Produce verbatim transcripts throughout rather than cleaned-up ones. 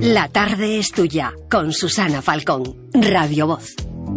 La tarde es tuya, con Susana Falcón, Radio Voz.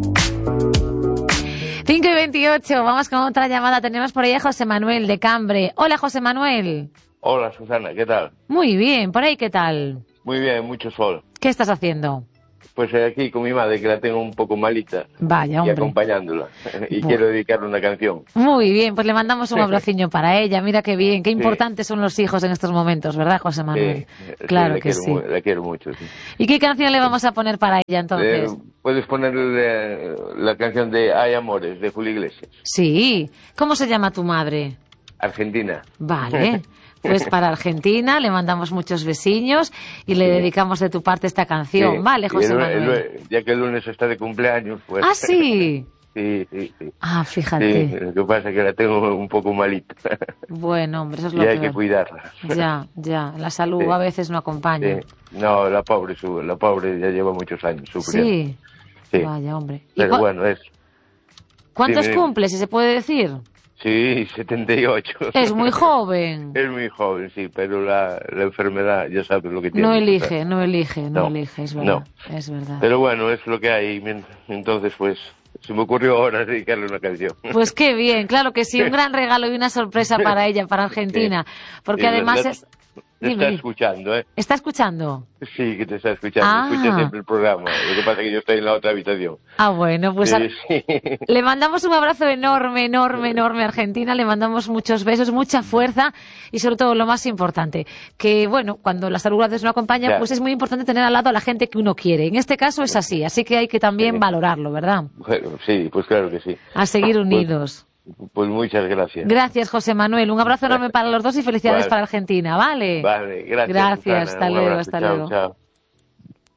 cinco y veintiocho, vamos con otra llamada. Tenemos por ahí a José Manuel de Cambre. Hola, José Manuel. Hola, Susana, ¿qué tal? Muy bien, por ahí, ¿qué tal? Muy bien, mucho sol. ¿Qué estás haciendo? Pues aquí con mi madre, que la tengo un poco malita. Vaya, hombre. Y acompañándola. Y Bueno. quiero dedicarle una canción. Muy bien, pues le mandamos un abraciño para ella. Mira qué bien, qué importantes son los hijos en estos momentos, ¿verdad, José Manuel? Sí, claro sí, que quiero, sí. mu- La quiero mucho, sí. ¿Y qué canción le vamos a poner para ella entonces? Eh, Puedes ponerle la canción de Hay Amores, de Julio Iglesias. Sí. ¿Cómo se llama tu madre? Argentina. Vale. Pues para Argentina le mandamos muchos besiños y le Sí. dedicamos de tu parte esta canción. Sí. Vale, Y José el- Manuel. el- ya que el lunes está de cumpleaños, pues... Ah, sí. Sí, sí, sí. Ah, fíjate. Sí, lo que pasa es que la tengo un poco malita. Bueno, hombre, eso es Y lo hay que peor. cuidarla. Ya, ya. La salud Sí. a veces no acompaña. Sí. No, la pobre, su- la pobre ya lleva muchos años sufriendo. Sí. Sí. Vaya, hombre. ¿Y Pero cua- bueno, es... cuántos dime, dime. cumple, si se puede decir? Sí, setenta y ocho. Es muy joven. Es muy joven, sí, pero la, la enfermedad, ya sabes lo que tiene. No o elige, sea. no elige, no, No, elige, es verdad. Es verdad. Pero bueno, es lo que hay. Mien- Entonces, pues, se me ocurrió ahora dedicarle una canción. Pues qué bien, claro que sí, un gran regalo y una sorpresa para ella, para Argentina. Porque Sí, además la- es... Te Dime, está dime. escuchando, ¿eh? ¿Está escuchando? Sí, que te está escuchando. Ah. Escucha siempre el programa. Lo que pasa es que yo estoy en la otra habitación. Ah, bueno, pues Sí, a- sí. le mandamos un abrazo enorme, enorme, enorme a Argentina, le mandamos muchos besos, mucha fuerza y sobre todo lo más importante, que bueno, cuando la salud a veces no acompaña, Ya. pues es muy importante tener al lado a la gente que uno quiere. En este caso es así, así que hay que también Sí. valorarlo, ¿verdad? Bueno, sí, pues claro que sí. A seguir unidos. Pues muchas gracias. Gracias, José Manuel. Un abrazo enorme para los dos y felicidades Vale. para Argentina, ¿vale? Vale, gracias. Gracias, Susana. hasta Un luego, abrazo. hasta Chao, luego. chao.